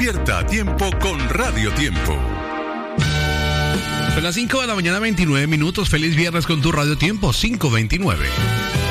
Despierta a tiempo con Radio Tiempo. Son las 5 de la mañana, 29 minutos. Feliz viernes con tu Radio Tiempo, 5:29.